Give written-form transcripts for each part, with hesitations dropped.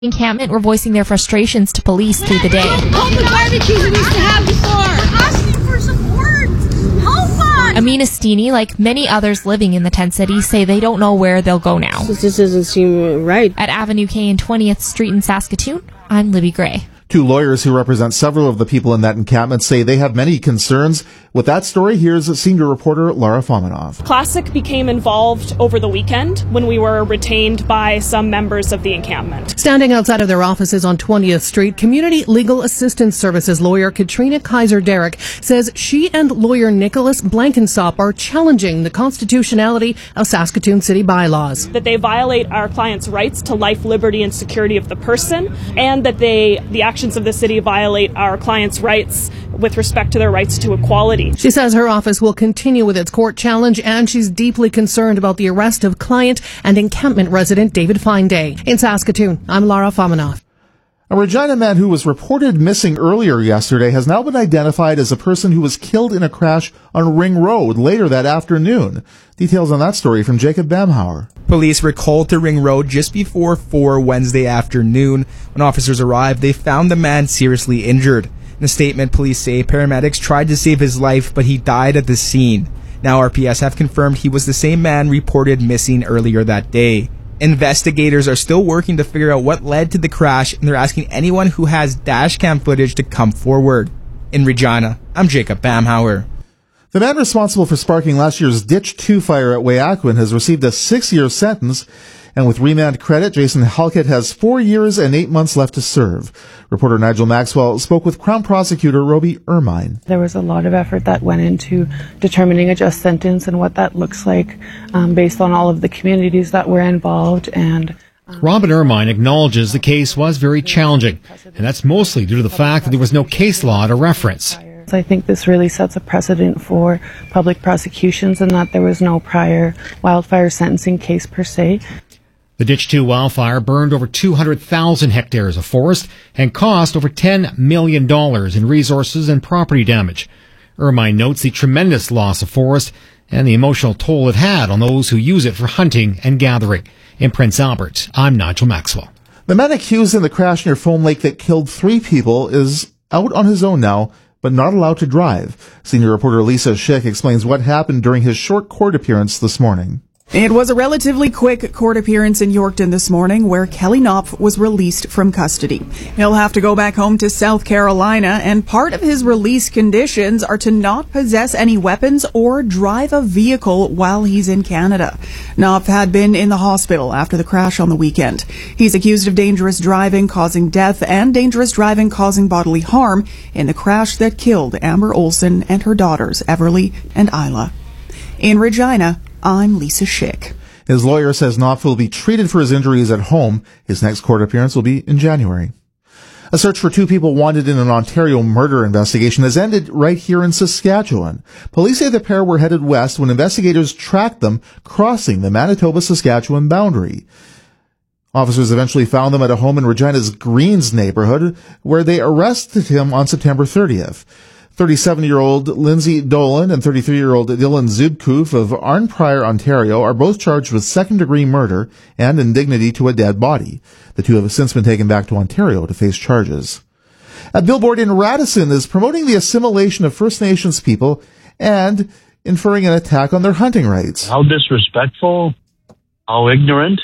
Encampment were voicing their frustrations to police through the day. All the garbages we used to have before. We're asking for support. Help us! Amina Steeny, like many others living in the tent city, say they don't know where they'll go now. This doesn't seem right. At Avenue K and 20th Street in Saskatoon, I'm Libby Gray. Two lawyers who represent several of the people in that encampment say they have many concerns. With that story, here's senior reporter Lara Fominov. Classic became involved over the weekend when we were retained by some members of the encampment. Standing outside of their offices on 20th Street, Community Legal Assistance Services lawyer Katrina Kaiser-Derrick says she and lawyer Nicholas Blankensop are challenging the constitutionality of Saskatoon city bylaws. That they violate our clients' rights to life, liberty, and security of the person, and that the actions of the city violate our clients' rights with respect to their rights to equality. She says her office will continue with its court challenge, and she's deeply concerned about the arrest of client and encampment resident David Fineday. In Saskatoon, I'm Lara Fominov. A Regina man who was reported missing earlier yesterday has now been identified as a person who was killed in a crash on Ring Road later that afternoon. Details on that story from Jacob Bamhauer. Police were called to Ring Road just before 4 Wednesday afternoon. When officers arrived, they found the man seriously injured. In a statement, police say paramedics tried to save his life, but he died at the scene. Now RPS have confirmed he was the same man reported missing earlier that day. Investigators are still working to figure out what led to the crash, and they're asking anyone who has dashcam footage to come forward. In Regina, I'm Jacob Bamhauer. The man responsible for sparking last year's Ditch 2 fire at Weyahquin has received a 6-year sentence, and with remand credit, Jason Halkett has 4 years and 8 months left to serve. Reporter Nigel Maxwell spoke with Crown Prosecutor Roby Ermine. There was a lot of effort that went into determining a just sentence and what that looks like based on all of the communities that were involved. And Robin Ermine acknowledges the case was very challenging, and that's mostly due to the fact that there was no case law to reference. I think this really sets a precedent for public prosecutions and that there was no prior wildfire sentencing case per se. The Ditch 2 wildfire burned over 200,000 hectares of forest and cost over $10 million in resources and property damage. Ermine notes the tremendous loss of forest and the emotional toll it had on those who use it for hunting and gathering. In Prince Albert, I'm Nigel Maxwell. The man accused in the crash near Foam Lake that killed 3 people is out on his own now, but not allowed to drive. Senior reporter Lisa Schick explains what happened during his short court appearance this morning. It was a relatively quick court appearance in Yorkton this morning where Kelly Knopf was released from custody. He'll have to go back home to South Carolina, and part of his release conditions are to not possess any weapons or drive a vehicle while he's in Canada. Knopf had been in the hospital after the crash on the weekend. He's accused of dangerous driving causing death and dangerous driving causing bodily harm in the crash that killed Amber Olson and her daughters Everly and Isla. In Regina, I'm Lisa Schick. His lawyer says Knopf will be treated for his injuries at home. His next court appearance will be in January. A search for 2 people wanted in an Ontario murder investigation has ended right here in Saskatchewan. Police say the pair were headed west when investigators tracked them crossing the Manitoba-Saskatchewan boundary. Officers eventually found them at a home in Regina's Greens neighborhood, where they arrested him on September 30th. 37-year-old Lindsay Dolan and 33-year-old Dylan Zubkoof of Arnprior, Ontario, are both charged with second-degree murder and indignity to a dead body. The 2 have since been taken back to Ontario to face charges. A billboard in Radisson is promoting the assimilation of First Nations people and inferring an attack on their hunting rights. How disrespectful, how ignorant.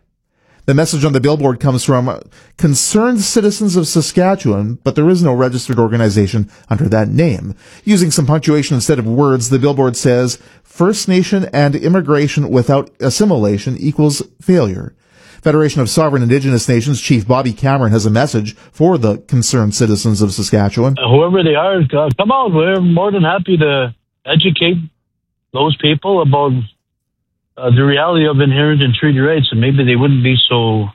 The message on the billboard comes from Concerned Citizens of Saskatchewan, but there is no registered organization under that name. Using some punctuation instead of words, the billboard says, First Nation and immigration without assimilation equals failure. Federation of Sovereign Indigenous Nations Chief Bobby Cameron has a message for the Concerned Citizens of Saskatchewan. Whoever they are, come out. We're more than happy to educate those people about the reality of inherent and treaty rights, and maybe they wouldn't be so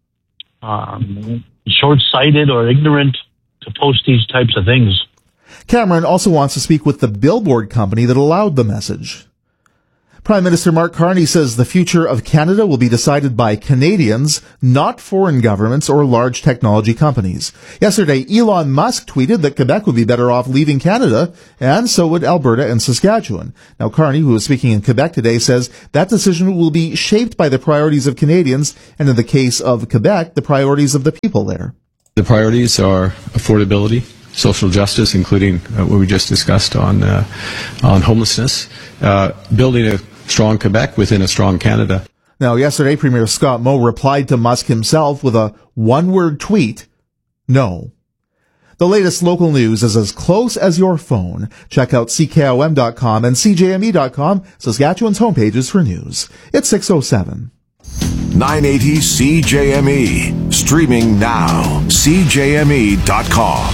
short-sighted or ignorant to post these types of things. Cameron also wants to speak with the billboard company that allowed the message. Prime Minister Mark Carney says the future of Canada will be decided by Canadians, not foreign governments or large technology companies. Yesterday, Elon Musk tweeted that Quebec would be better off leaving Canada, and so would Alberta and Saskatchewan. Now, Carney, who was speaking in Quebec today, says that decision will be shaped by the priorities of Canadians, and in the case of Quebec, the priorities of the people there. The priorities are affordability, social justice, including what we just discussed on homelessness, building a strong Quebec within a strong Canada. Now, yesterday, Premier Scott Moe replied to Musk himself with a one-word tweet, no. The latest local news is as close as your phone. Check out CKOM.com and CJME.com, Saskatchewan's homepages for news. It's 6:07. 980 CJME. Streaming now. CJME.com.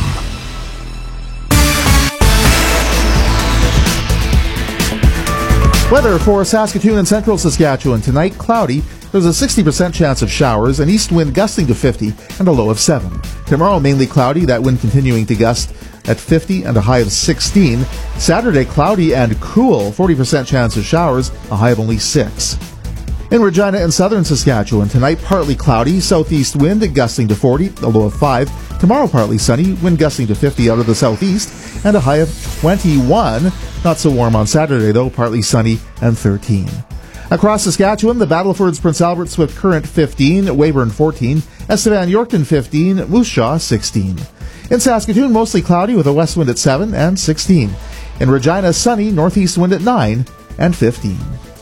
Weather for Saskatoon and central Saskatchewan. Tonight, cloudy. There's a 60% chance of showers, an east wind gusting to 50 and a low of 7. Tomorrow, mainly cloudy, that wind continuing to gust at 50 and a high of 16. Saturday, cloudy and cool, 40% chance of showers, a high of only 6. In Regina and southern Saskatchewan, tonight partly cloudy, southeast wind gusting to 40, a low of 5. Tomorrow partly sunny, wind gusting to 50 out of the southeast, and a high of 21. Not so warm on Saturday though, partly sunny and 13. Across Saskatchewan, the Battlefords Prince Albert Swift Current 15, Weyburn 14, Estevan Yorkton 15, Moose Jaw 16. In Saskatoon, mostly cloudy with a west wind at 7 and 16. In Regina, sunny, northeast wind at 9 and 15.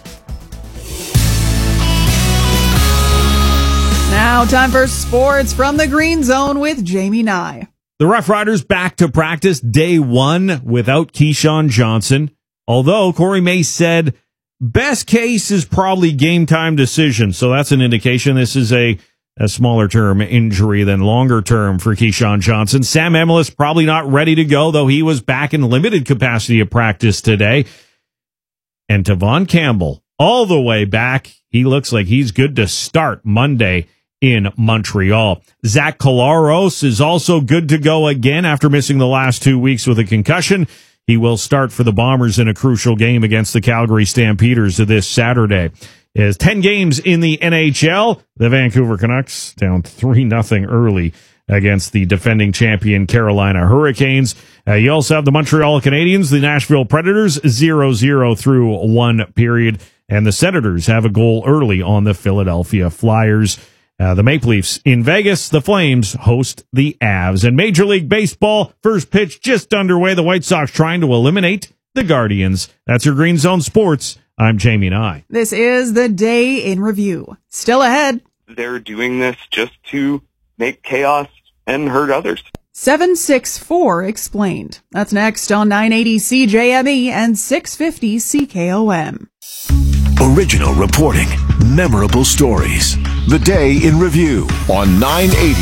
Now, time for sports from the Green Zone with Jamie Nye. The Rough Riders back to practice day one without Keyshawn Johnson. Although Corey May said best case is probably game time decision. So that's an indication this is a smaller term injury than longer term for Keyshawn Johnson. Sam Emilus probably not ready to go, though he was back in limited capacity of practice today. And Tavon Campbell all the way back. He looks like he's good to start Monday in Montreal. Zach Collaros is also good to go again after missing the last 2 weeks with a concussion. He will start for the Bombers in a crucial game against the Calgary Stampeders this Saturday. Is 10 games in the NHL. The Vancouver Canucks down 3-0 early against the defending champion Carolina Hurricanes. You also have the Montreal Canadiens, the Nashville Predators, 0-0 through one period. And the Senators have a goal early on the Philadelphia Flyers. The Maple Leafs in Vegas, the Flames host the Avs. And Major League Baseball, first pitch just underway. The White Sox trying to eliminate the Guardians. That's your Green Zone Sports. I'm Jamie Nye. This is the Day in Review. Still ahead. They're doing this just to make chaos and hurt others. 764 Explained. That's next on 980 CJME and 650 CKOM. Original reporting, memorable stories. The Day in Review on 980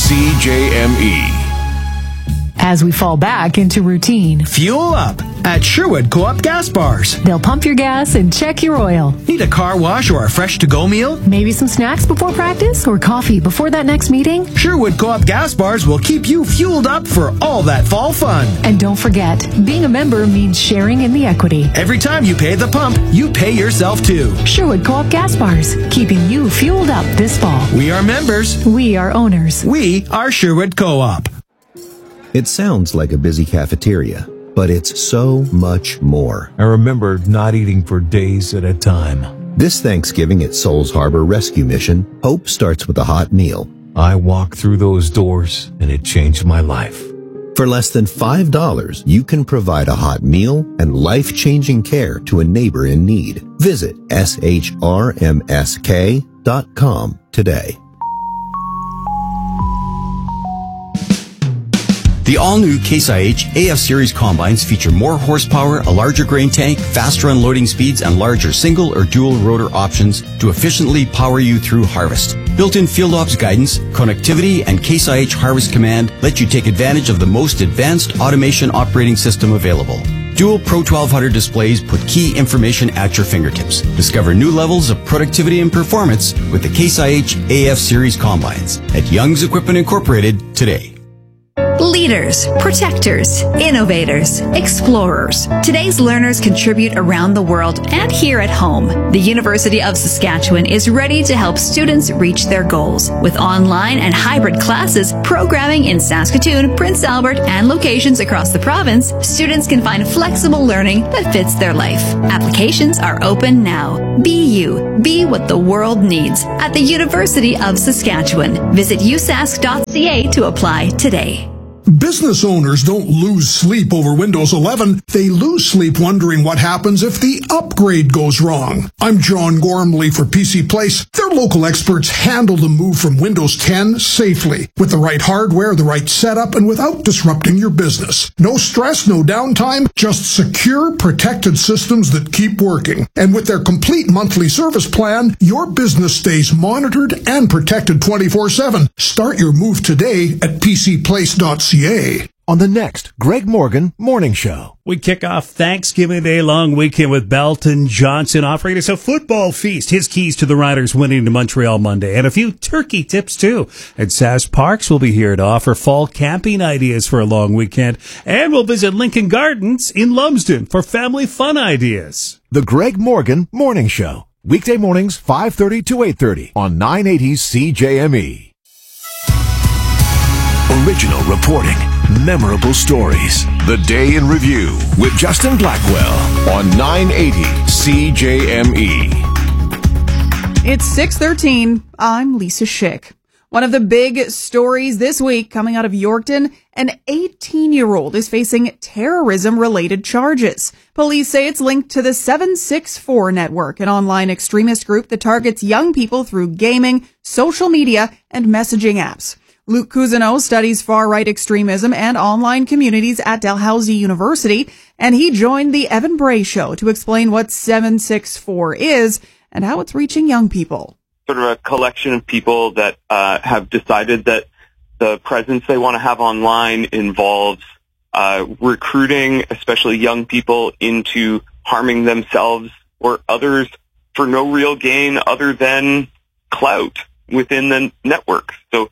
CJME. As we fall back into routine, fuel up at Sherwood Co-op Gas Bars. They'll pump your gas and check your oil. Need a car wash or a fresh to-go meal? Maybe some snacks before practice or coffee before that next meeting? Sherwood Co-op Gas Bars will keep you fueled up for all that fall fun. And don't forget, being a member means sharing in the equity. Every time you pay the pump, you pay yourself too. Sherwood Co-op Gas Bars, keeping you fueled up this fall. We are members. We are owners. We are Sherwood Co-op. It sounds like a busy cafeteria, but it's so much more. I remember not eating for days at a time. This Thanksgiving at Souls Harbor Rescue Mission, hope starts with a hot meal. I walked through those doors, and it changed my life. For less than $5, you can provide a hot meal and life-changing care to a neighbor in need. Visit shrmsk.com today. The all-new Case IH AF Series combines feature more horsepower, a larger grain tank, faster unloading speeds, and larger single or dual rotor options to efficiently power you through harvest. Built-in field ops guidance, connectivity, and Case IH Harvest Command let you take advantage of the most advanced automation operating system available. Dual Pro 1200 displays put key information at your fingertips. Discover new levels of productivity and performance with the Case IH AF Series combines at Young's Equipment Incorporated today. leaders, protectors, innovators, explorers. Today's learners contribute around the world and here at home. The University of Saskatchewan is ready to help students reach their goals. With online and hybrid classes, programming in Saskatoon, Prince Albert, and locations across the province, students can find flexible learning that fits their life. Applications are open now. Be you. Be what the world needs at the University of Saskatchewan. Visit usask.ca to apply today. Business owners don't lose sleep over Windows 11. They lose sleep wondering what happens if the upgrade goes wrong. I'm John Gormley for PC Place. Their local experts handle the move from Windows 10 safely, with the right hardware, the right setup, and without disrupting your business. No stress, no downtime, just secure, protected systems that keep working. And with their complete monthly service plan, your business stays monitored and protected 24/7. Start your move today at pcplace.ca. On the next Greg Morgan Morning Show. We kick off Thanksgiving Day long weekend with Belton Johnson offering us a football feast. His keys to the Riders winning to Montreal Monday, and a few turkey tips too. And Sask Parks will be here to offer fall camping ideas for a long weekend. And we'll visit Lincoln Gardens in Lumsden for family fun ideas. The Greg Morgan Morning Show. Weekday mornings 5:30 to 8:30 on 980 CJME. Original reporting, memorable stories. The Day in Review with Justin Blackwell on 980 CJME. It's 6:13. I'm Lisa Schick. One of the big stories this week coming out of Yorkton, an 18-year-old is facing terrorism-related charges. Police say it's linked to the 764 Network, an online extremist group that targets young people through gaming, social media, and messaging apps. Luke Cousineau studies far-right extremism and online communities at Dalhousie University, and he joined the Evan Bray Show to explain what 764 is and how it's reaching young people. Sort of a collection of people that have decided that the presence they want to have online involves recruiting, especially young people, into harming themselves or others for no real gain other than clout within the network. So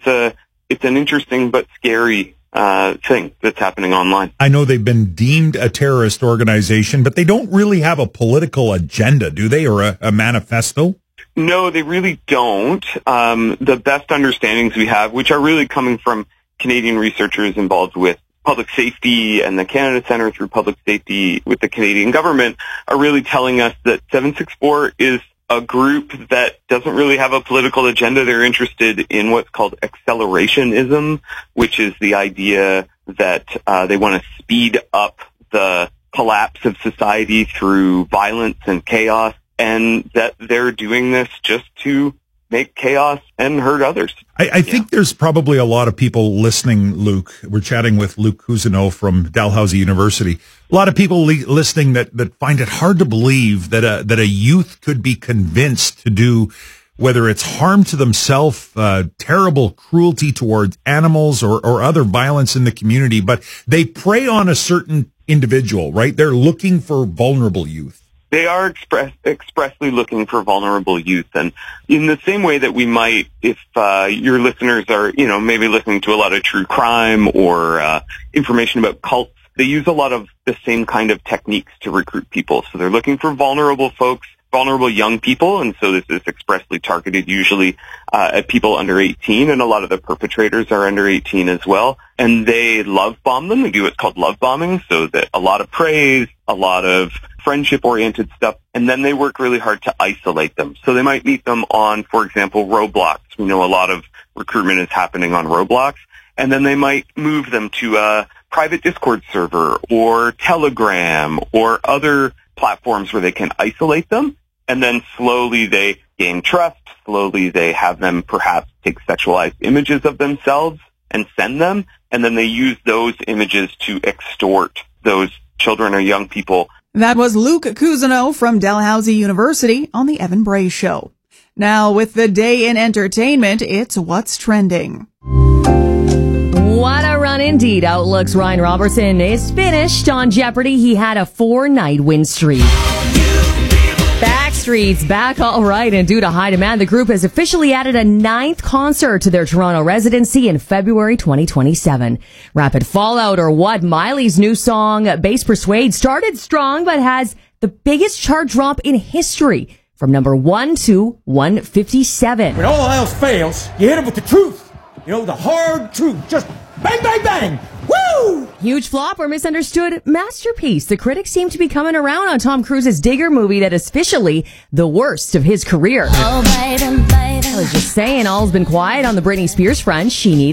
it's an interesting but scary thing that's happening online. I know they've been deemed a terrorist organization, but they don't really have a political agenda, do they, or a manifesto? No, they really don't. The best understandings we have, which are really coming from Canadian researchers involved with public safety and the Canada Centre through Public Safety with the Canadian government, are really telling us that 764 is a group that doesn't really have a political agenda. They're interested in what's called accelerationism, which is the idea that they want to speed up the collapse of society through violence and chaos, and that they're doing this just to make chaos and hurt others. I think there's probably a lot of people listening, Luke. We're chatting with Luke Cousineau from Dalhousie University. A lot of people listening that find it hard to believe that a youth could be convinced to do, whether it's harm to themselves, terrible cruelty towards animals or other violence in the community, but they prey on a certain individual, right? They're looking for vulnerable youth. They are expressly looking for vulnerable youth. And in the same way that we might, if your listeners are, maybe listening to a lot of true crime or information about cults, they use a lot of the same kind of techniques to recruit people. So they're looking for vulnerable folks, vulnerable young people, and so this is expressly targeted usually at people under 18, and a lot of the perpetrators are under 18 as well. And they love bomb them. They do what's called love bombing, so that a lot of praise, a lot of friendship-oriented stuff, and then they work really hard to isolate them. So they might meet them on, for example, Roblox. We know a lot of recruitment is happening on Roblox, and then they might move them to a private Discord server or Telegram or other platforms where they can isolate them, and then slowly they gain trust. Slowly they have them perhaps take sexualized images of themselves and send them, and then they use those images to extort those children or young people. That was Luke Cousineau from Dalhousie University on the Evan Bray Show. Now, with the day in entertainment, it's What's Trending. What a run indeed. Outlook's Ryan Robertson is finished on Jeopardy. He had a 4-night win streak. Street's back all right, and due to high demand, the group has officially added a 9th concert to their Toronto residency in February 2027. Rapid Fallout, or what? Miley's new song, Bass Persuade, started strong but has the biggest chart drop in history, from number 1 to 157. When all else fails, you hit it with the truth. You know, the hard truth. Just bang, bang, bang. Woo! Huge flop or misunderstood masterpiece. The critics seem to be coming around on Tom Cruise's Digger movie that is officially the worst of his career. Oh, baby, baby. I was just saying, all's been quiet on the Britney Spears front. She needs